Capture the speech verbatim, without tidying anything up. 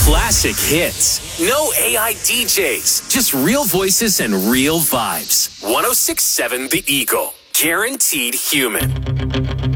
Classic hits. No A I D Js. Just real voices and real vibes. one oh six point seven The Eagle. Guaranteed human.